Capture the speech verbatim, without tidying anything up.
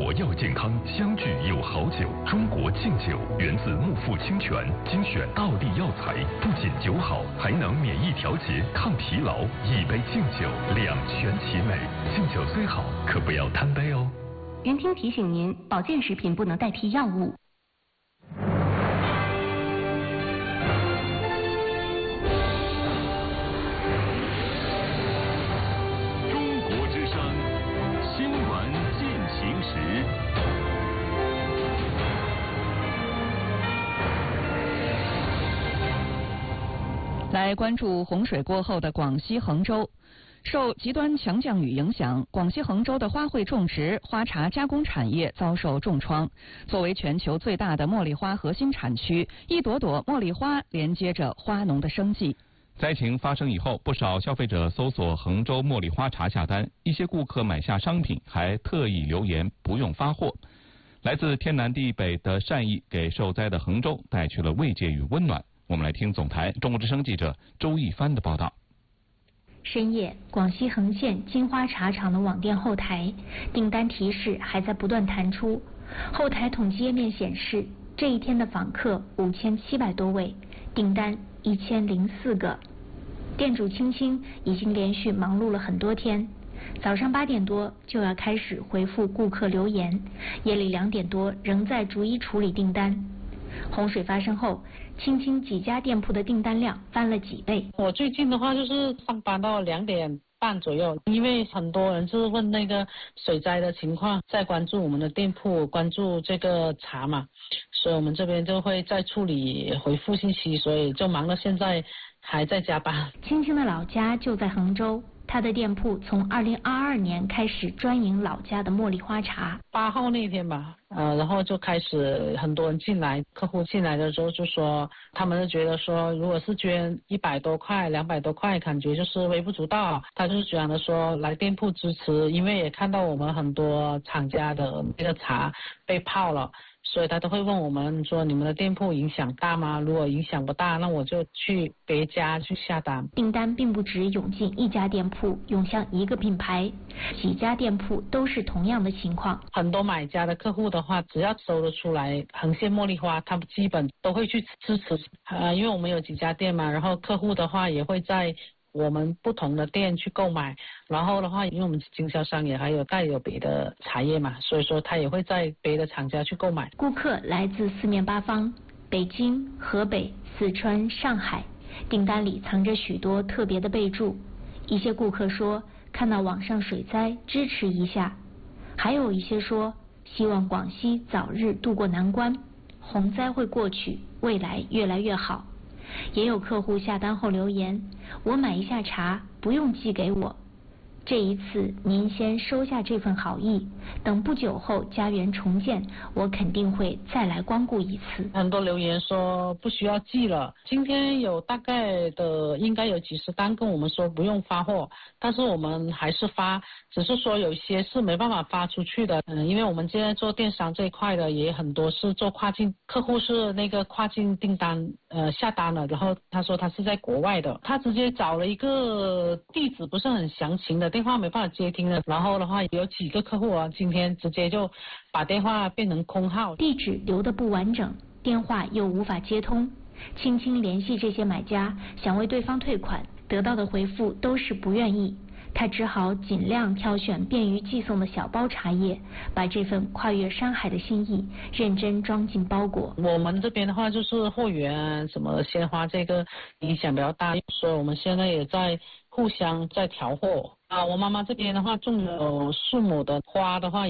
活要健康，相聚有好酒。中国劲酒源自木富清泉，精选道地药材，不仅酒好，还能免疫调节、抗疲劳。一杯劲酒，两全其美。劲酒虽好，可不要贪杯哦。 云听提醒您，保健食品不能代替药物。 来关注洪水过后的广西衡州。受极端强降雨影响，广西衡州的花卉种植、花茶加工产业遭受重创。作为全球最大的茉莉花核心产区，一朵朵茉莉花连接着花农的生计。 灾情发生以后，不少消费者搜索衡州茉莉花茶下单，一些顾客买下商品还特意留言不用发货。来自天南地北的善意，给受灾的衡州带去了慰藉与温暖。我们来听总台中国之声记者周一帆的报道。 深夜，广西衡县金花茶厂的网店后台订单提示还在不断弹出，后台统计页面显示，这一天的访客五千七百多位，订单一千零四个。店主青青已经连续忙碌了很多天，早上八点多就要开始回复顾客留言，夜里两点多仍在逐一处理订单。洪水发生后，青青几家店铺的订单量翻了几倍。 我最近的话就是上班到两点半左右，因为很多人是问那个水灾的情况，在关注我们的店铺，关注这个茶嘛，所以我们这边就会再处理回复信息，所以就忙到现在还在加班。 青青的老家就在衡州，他的店铺从二零二二年开始专营老家的茉莉花茶。 八号那天吧，呃，然后就开始很多人进来，客户进来的时候就说，他们就觉得说，如果是捐一百多块、两百多块，感觉就是微不足道。他就是讲的说，来店铺支持，因为也看到我们很多厂家的那个茶被泡了。所以他都会问我们说，你们的店铺影响大吗？如果影响不大，那我就去别家去下单。 订单并不只涌进一家店铺，涌向一个品牌，几家店铺都是同样的情况。 很多买家的客户的话，只要搜得出来衡县茉莉花，他们基本都会去支持。呃，因为我们有几家店嘛，然后客户的话也会在我们不同的店去购买，然后的话，因为我们经销商也还有带有别的茶叶嘛，所以说他也会在别的厂家去购买。 顾客来自四面八方，北京、河北、四川、上海，订单里藏着许多特别的备注。一些顾客说看到网上水灾支持一下，还有一些说希望广西早日渡过难关，洪灾会过去，未来越来越好。也有客户下单后留言，我买一下茶，不用寄给我。这一次您先收下这份好意，等不久后家园重建，我肯定会再来光顾一次。 很多留言说不需要寄了，今天有大概的应该有几十单跟我们说不用发货，但是我们还是发，只是说有些是没办法发出去的。嗯，因为我们现在做电商这一块的也很多是做跨境，客户是那个跨境订单呃下单了，然后他说他是在国外的，他直接找了一个地址不是很详情的电话没办法接听了，然后的话有几个客户啊，今天直接就把电话变成空号， 地址留得不完整，电话又无法接通。轻轻联系这些买家，想为对方退款，得到的回复都是不愿意。他只好尽量挑选便于寄送的小包茶叶，把这份跨越山海的心意认真装进包裹。 我们这边的话就是货源什么鲜花这个影响比较大，所以我们现在也在互相在调货啊。我妈妈这边的话种有树木的花的话